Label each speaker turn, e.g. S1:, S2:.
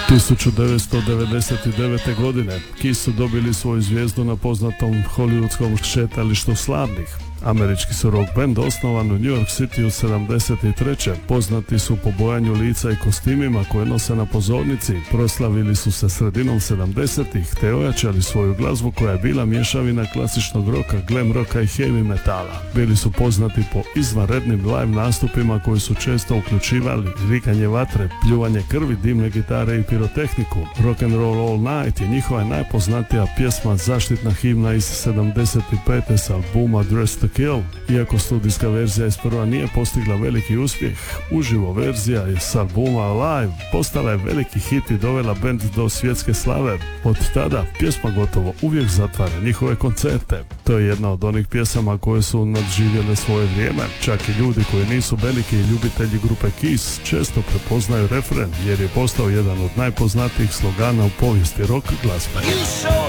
S1: 1999. godine Kiss su dobili svoju zvijezdu na poznatom hollywoodskom šetalištu slavnih. Američki su rock band osnovan u New York City u 73. Poznati su po bojanju lica i kostimima koje nose na pozornici. Proslavili su se sredinom 70-ih te ojačali svoju glazbu koja je bila mješavina klasičnog roka, glam roka i heavy metala. Bili su poznati po izvanrednim live nastupima koji su često uključivali rikanje vatre, pljuvanje krvi, dimne gitare i pirotehniku. Rock and Roll All Night je njihova najpoznatija pjesma, zaštitna himna iz 75. s albuma Dressed to Kill. Iako studijska verzija iz prva nije postigla veliki uspjeh, uživo verzija s albuma Alive postala je veliki hit i dovela band do svjetske slave. Od tada pjesma gotovo uvijek zatvara njihove koncerte. To je jedna od onih pjesama koje su nadživjele svoje vrijeme. Čak i ljudi koji nisu veliki ljubitelji grupe Kiss često prepoznaju refren jer je postao jedan od najpoznatijih slogana u povijesti rock glazbe.